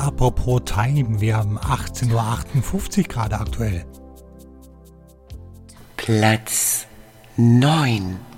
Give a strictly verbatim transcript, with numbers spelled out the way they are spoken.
apropos Time, wir haben achtzehn Uhr achtundfünfzig gerade aktuell. Platz neun.